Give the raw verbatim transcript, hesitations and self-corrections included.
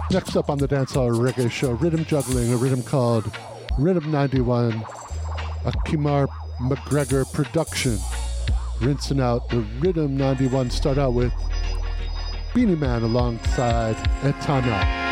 Next up on the Dancehall Reggae Show, rhythm juggling, a rhythm called Rhythm ninety-one, a Kimar McGregor production. Rinsing out the Rhythm ninety-one, start out with Beanie Man alongside Etana.